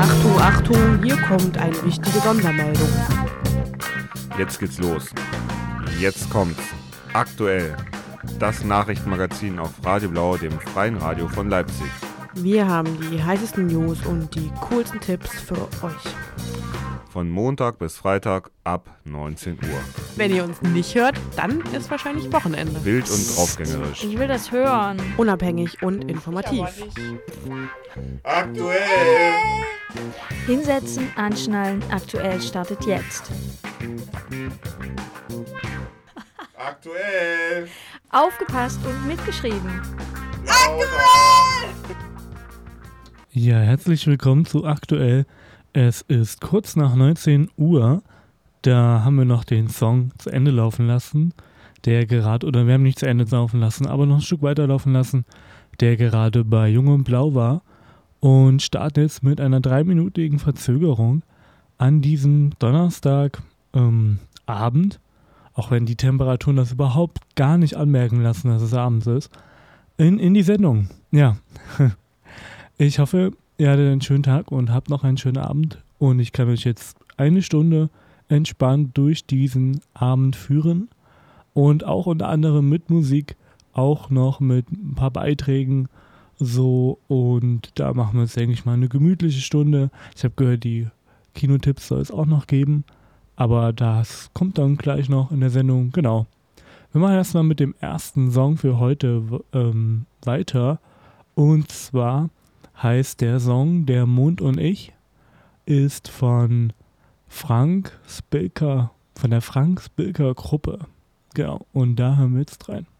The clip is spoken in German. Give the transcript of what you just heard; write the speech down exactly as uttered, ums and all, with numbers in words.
Achtung, Achtung, hier kommt eine wichtige Sondermeldung. Jetzt geht's los. Jetzt kommt's. Aktuell. Das Nachrichtenmagazin auf Radio Blau, dem freien Radio von Leipzig. Wir haben die heißesten News und die coolsten Tipps für euch. Von Montag bis Freitag ab neunzehn Uhr. Wenn ihr uns nicht hört, dann ist wahrscheinlich Wochenende. Wild und draufgängerisch. Ich will das hören. Unabhängig und informativ. Aktuell! Hinsetzen, anschnallen, aktuell startet jetzt. Aktuell! Aufgepasst und mitgeschrieben. Aktuell! Ja, herzlich willkommen zu Aktuell. Es ist kurz nach neunzehn Uhr. Da haben wir noch den Song zu Ende laufen lassen, der gerade, oder wir haben nicht zu Ende laufen lassen, aber noch ein Stück weiter laufen lassen, der gerade bei Jung und Blau war und startet jetzt mit einer dreiminütigen Verzögerung an diesem Donnerstag ähm, Abend, auch wenn die Temperaturen das überhaupt gar nicht anmerken lassen, dass es abends ist, in, in die Sendung. Ja, ich hoffe, ihr hattet einen schönen Tag und habt noch einen schönen Abend und ich kann euch jetzt eine Stunde entspannt durch diesen Abend führen und auch unter anderem mit Musik, auch noch mit ein paar Beiträgen so, und da machen wir jetzt, denke ich mal, eine gemütliche Stunde. Ich habe gehört, die Kinotipps soll es auch noch geben, aber das kommt dann gleich noch in der Sendung. Genau. Wir machen erstmal mit dem ersten Song für heute ähm, weiter, und zwar heißt der Song Der Mond und ich, ist von Frank Spilker, von der Frank Spilker Gruppe. Genau, und da hören wir jetzt rein.